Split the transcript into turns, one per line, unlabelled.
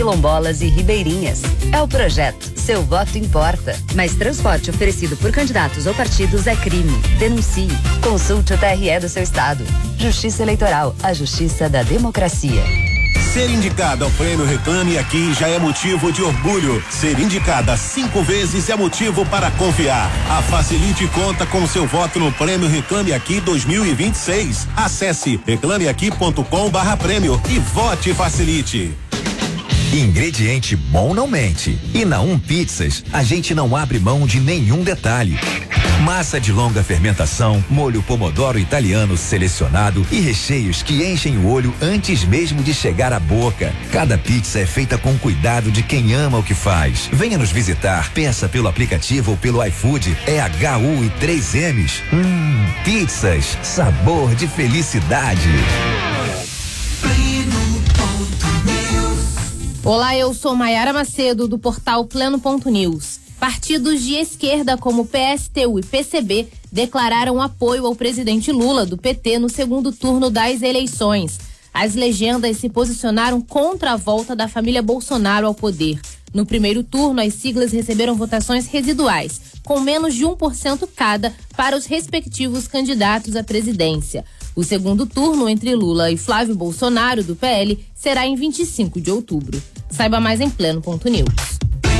quilombolas e ribeirinhas. É o projeto Seu Voto Importa. Mas transporte oferecido por candidatos ou partidos é crime. Denuncie. Consulte o TRE do seu estado. Justiça Eleitoral, a justiça da democracia.
Ser indicada ao Prêmio Reclame Aqui já é motivo de orgulho. Ser indicada 5 vezes é motivo para confiar. A Facilite conta com seu voto no Prêmio Reclame Aqui 2026. Acesse reclameaqui.com/prêmio e vote Facilite.
Ingrediente bom não mente. E na Pizzas, a gente não abre mão de nenhum detalhe. Massa de longa fermentação, molho pomodoro italiano selecionado e recheios que enchem o olho antes mesmo de chegar à boca. Cada pizza é feita com cuidado de quem ama o que faz. Venha nos visitar, peça pelo aplicativo ou pelo iFood. É HU e 3 M's. Pizzas, sabor de felicidade.
Olá, eu sou Maiara Macedo, do portal Pleno.news. Partidos de esquerda como PSTU e PCB declararam apoio ao presidente Lula, do PT, no segundo turno das eleições. As legendas se posicionaram contra a volta da família Bolsonaro ao poder. No primeiro turno, as siglas receberam votações residuais, com menos de 1% cada para os respectivos candidatos à presidência. O segundo turno entre Lula e Flávio Bolsonaro, do PL, será em 25 de outubro. Saiba mais em Pleno.news.